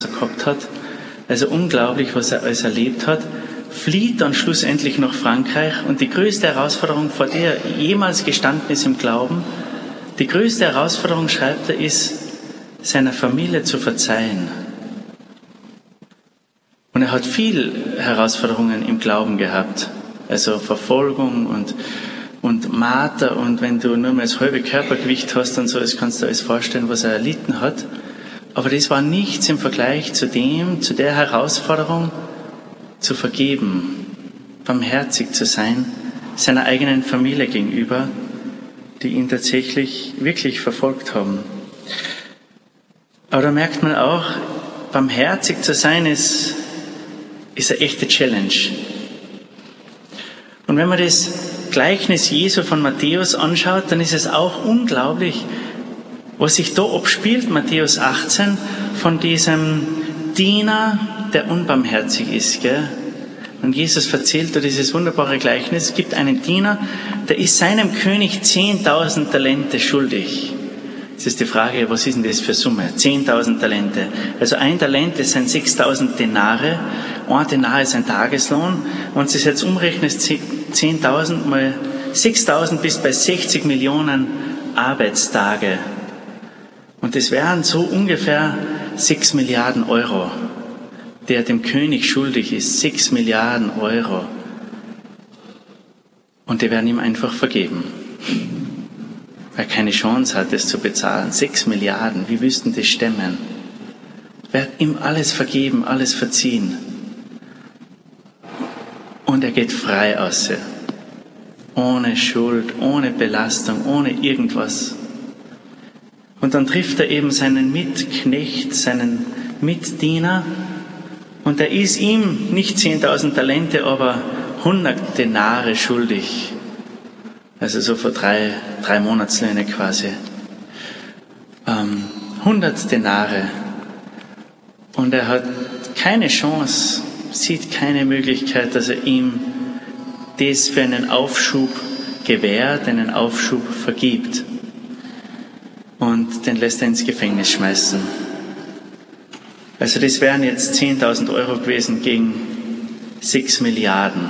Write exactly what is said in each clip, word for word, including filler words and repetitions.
gehabt hat, also unglaublich, was er alles erlebt hat, flieht dann schlussendlich nach Frankreich und die größte Herausforderung, vor der er jemals gestanden ist im Glauben, die größte Herausforderung, schreibt er, ist, seiner Familie zu verzeihen. Und er hat viel Herausforderungen im Glauben gehabt, also Verfolgung und, und Marter, und wenn du nur mal das halbe Körpergewicht hast und so, das kannst du alles vorstellen, was er erlitten hat. Aber das war nichts im Vergleich zu dem, zu der Herausforderung, zu vergeben, barmherzig zu sein, seiner eigenen Familie gegenüber, die ihn tatsächlich wirklich verfolgt haben. Aber da merkt man auch, barmherzig zu sein ist, ist eine echte Challenge. Und wenn man das Gleichnis Jesu von Matthäus anschaut, dann ist es auch unglaublich, was sich da abspielt, Matthäus achtzehn, von diesem Diener, der unbarmherzig ist. Gell? Und Jesus erzählt da dieses wunderbare Gleichnis. Es gibt einen Diener, der ist seinem König zehntausend Talente schuldig. Jetzt ist die Frage, was ist denn das für Summe? zehntausend Talente. Also ein Talent, das sind sechstausend Denare. Ein Denar ist ein Tageslohn. Wenn Sie es jetzt umrechnen, zehntausend mal sechstausend bis bei sechzig Millionen Arbeitstage. Und das wären so ungefähr sechs Milliarden Euro, der dem König schuldig ist. sechs Milliarden Euro. Und die werden ihm einfach vergeben. Weil er keine Chance hat, das zu bezahlen. sechs Milliarden, wie wüssten das stemmen? Wird ihm alles vergeben, alles verziehen. Und er geht frei aus. Ohne Schuld, ohne Belastung, ohne irgendwas. Und dann trifft er eben seinen Mitknecht, seinen Mitdiener. Und er ist ihm nicht zehntausend Talente, aber hundert Denare schuldig. Also so für drei, drei Monatslöhne quasi. Ähm, hundert Denare. Und er hat keine Chance, sieht keine Möglichkeit, dass er ihm das für einen Aufschub gewährt, einen Aufschub vergibt. Und den lässt er ins Gefängnis schmeißen. Also das wären jetzt zehntausend Euro gewesen gegen sechs Milliarden.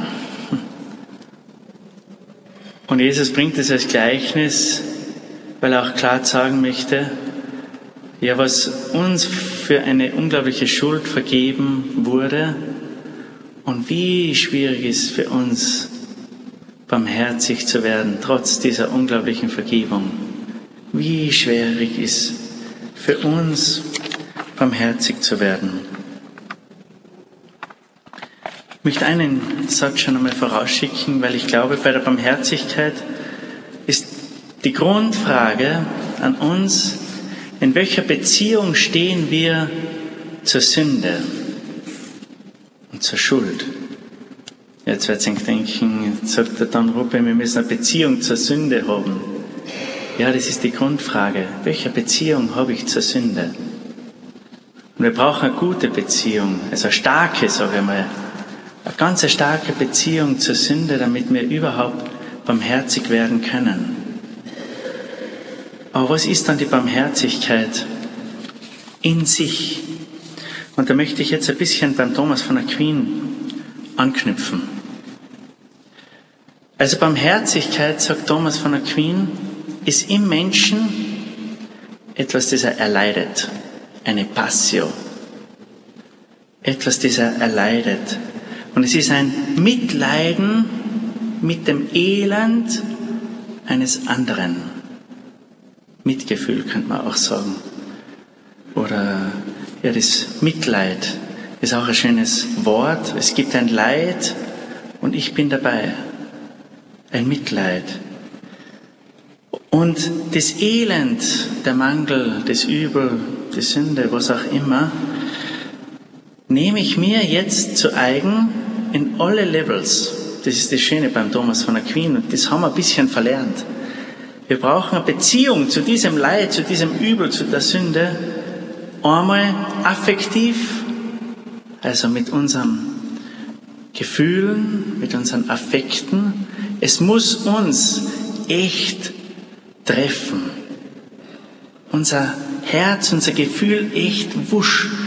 Und Jesus bringt es als Gleichnis, weil er auch klar sagen möchte, ja, was uns für eine unglaubliche Schuld vergeben wurde und wie schwierig es für uns, barmherzig zu werden, trotz dieser unglaublichen Vergebung. Wie schwierig ist für uns, barmherzig zu werden. Ich möchte einen Satz schon einmal vorausschicken, weil ich glaube, bei der Barmherzigkeit ist die Grundfrage an uns, in welcher Beziehung stehen wir zur Sünde und zur Schuld? Jetzt wird sich denken, jetzt sagt der Dan Ruppe, wir müssen eine Beziehung zur Sünde haben. Ja, das ist die Grundfrage. Welche Beziehung habe ich zur Sünde? Und wir brauchen eine gute Beziehung, also eine starke, sage ich mal, eine ganz starke Beziehung zur Sünde, damit wir überhaupt barmherzig werden können. Aber was ist dann die Barmherzigkeit in sich? Und da möchte ich jetzt ein bisschen beim Thomas von Aquin anknüpfen. Also Barmherzigkeit, sagt Thomas von Aquin, ist im Menschen etwas, das er erleidet. Eine Passio. Etwas, das er erleidet. Und es ist ein Mitleiden mit dem Elend eines anderen. Mitgefühl könnte man auch sagen. Oder ja, das Mitleid ist auch ein schönes Wort. Es gibt ein Leid und ich bin dabei. Ein Mitleid. Und das Elend, der Mangel, das Übel, die Sünde, was auch immer, nehme ich mir jetzt zu eigen in alle Levels. Das ist das Schöne beim Thomas von Aquin und das haben wir ein bisschen verlernt. Wir brauchen eine Beziehung zu diesem Leid, zu diesem Übel, zu der Sünde, einmal affektiv, also mit unseren Gefühlen, mit unseren Affekten. Es muss uns echt treffen. Unser Herz, unser Gefühl echt wusch